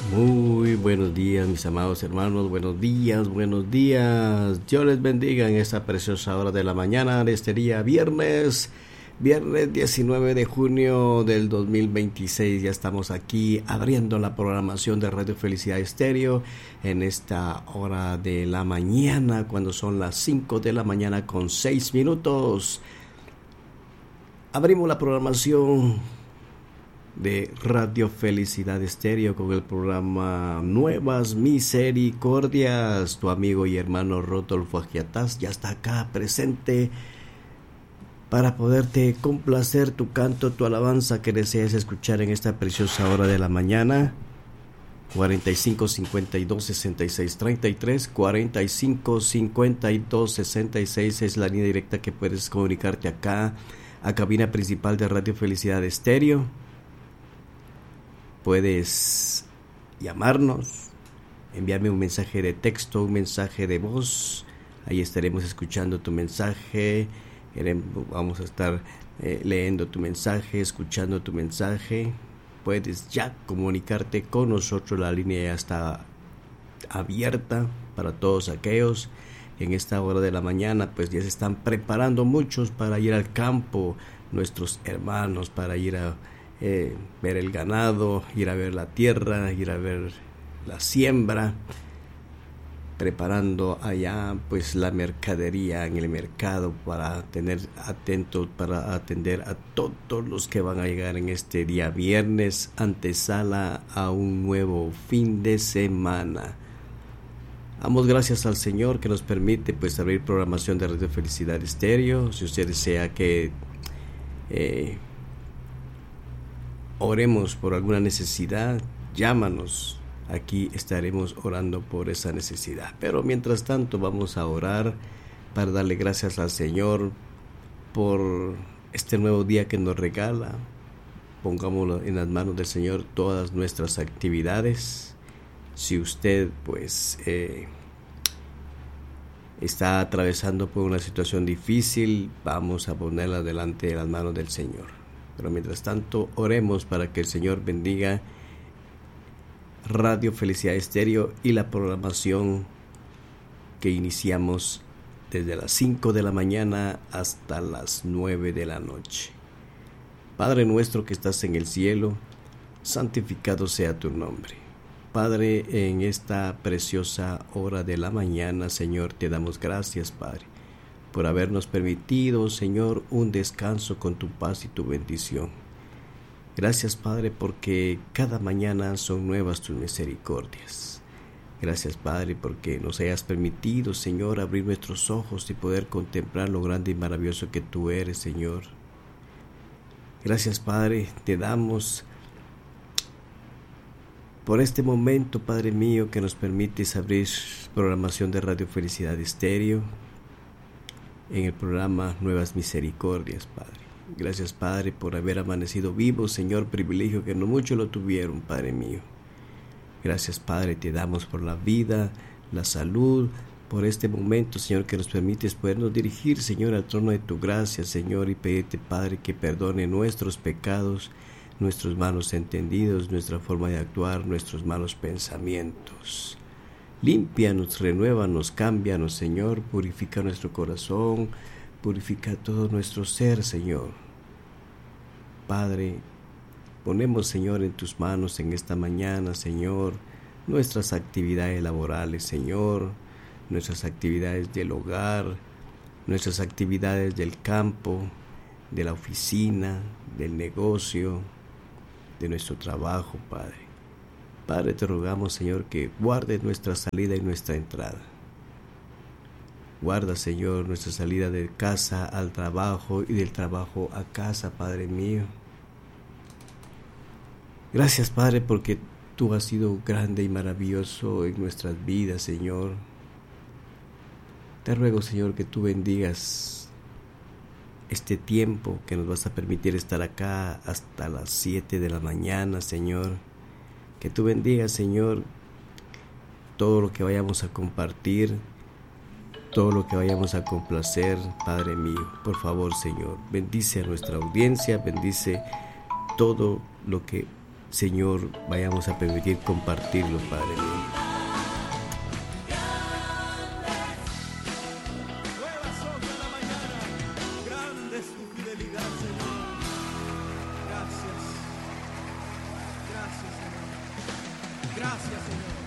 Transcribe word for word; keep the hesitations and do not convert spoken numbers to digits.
Muy buenos días, mis amados hermanos, buenos días, buenos días. Dios les bendiga en esta preciosa hora de la mañana de este día viernes, viernes diecinueve de junio del dos mil veintiséis. Ya estamos aquí abriendo la programación de Radio Felicidad Estéreo en esta hora de la mañana, cuando son las cinco de la mañana con seis minutos. Abrimos la programación de Radio Felicidad Estéreo con el programa Nuevas Misericordias. Tu amigo y hermano Rodolfo Agiatás ya está acá presente para poderte complacer tu canto, tu alabanza que deseas escuchar en esta preciosa hora de la mañana. cuarenta y cinco cincuenta y dos sesenta y seis treinta y tres, cuarenta y cinco cincuenta y dos sesenta y seis es la línea directa que puedes comunicarte acá a cabina principal de Radio Felicidad Estéreo. Puedes llamarnos, enviarme un mensaje de texto, un mensaje de voz. Ahí estaremos escuchando tu mensaje. Vamos a estar eh, leyendo tu mensaje, escuchando tu mensaje. Puedes ya comunicarte con nosotros. La línea ya está abierta para todos aquellos que en esta hora de la mañana pues ya se están preparando muchos para ir al campo, nuestros hermanos, para ir a Eh, ver el ganado, ir a ver la tierra, ir a ver la siembra, preparando allá pues la mercadería en el mercado para tener atentos, para atender a todos los que van a llegar en este día viernes, antesala a un nuevo fin de semana. Damos gracias al Señor que nos permite pues abrir programación de Radio Felicidad Estéreo. Si usted desea que eh, oremos por alguna necesidad, llámanos, aquí estaremos orando por esa necesidad. Pero mientras tanto vamos a orar para darle gracias al Señor por este nuevo día que nos regala. Pongámoslo en las manos del Señor todas nuestras actividades. Si usted pues eh, está atravesando por una situación difícil, vamos a ponerla delante de las manos del Señor. Pero mientras tanto, oremos para que el Señor bendiga Radio Felicidad Estéreo y la programación que iniciamos desde las cinco de la mañana hasta las nueve de la noche. Padre nuestro que estás en el cielo, santificado sea tu nombre. Padre, en esta preciosa hora de la mañana, Señor, te damos gracias, Padre, por habernos permitido, Señor, un descanso con tu paz y tu bendición. Gracias, Padre, porque cada mañana son nuevas tus misericordias. Gracias, Padre, porque nos hayas permitido, Señor, abrir nuestros ojos y poder contemplar lo grande y maravilloso que tú eres, Señor. Gracias, Padre, te damos por este momento, Padre mío, que nos permites abrir programación de Radio Felicidad Estéreo en el programa Nuevas Misericordias, Padre. Gracias, Padre, por haber amanecido vivos, Señor, privilegio que no muchos lo tuvieron, Padre mío. Gracias, Padre, te damos por la vida, la salud, por este momento, Señor, que nos permites podernos dirigir, Señor, al trono de tu gracia, Señor, y pedirte, Padre, que perdone nuestros pecados, nuestros malos entendidos, nuestra forma de actuar, nuestros malos pensamientos. Límpianos, renuévanos, cámbianos, Señor, purifica nuestro corazón, purifica todo nuestro ser, Señor. Padre, ponemos, Señor, en tus manos en esta mañana, Señor, nuestras actividades laborales, Señor, nuestras actividades del hogar, nuestras actividades del campo, de la oficina, del negocio, de nuestro trabajo, Padre. Padre, te rogamos, Señor, que guarde nuestra salida y nuestra entrada. Guarda, Señor, nuestra salida de casa al trabajo y del trabajo a casa, Padre mío. Gracias, Padre, porque tú has sido grande y maravilloso en nuestras vidas, Señor. Te ruego, Señor, que tú bendigas este tiempo que nos vas a permitir estar acá hasta las siete de la mañana, Señor. Que tú bendigas, Señor, todo lo que vayamos a compartir, todo lo que vayamos a complacer, Padre mío. Por favor, Señor, bendice a nuestra audiencia, bendice todo lo que Señor, vayamos a permitir compartirlo, Padre mío. Nuevas son cada mañana, grande es tu fidelidad, Señor. Gracias, gracias, Señor. Gracias, Señor.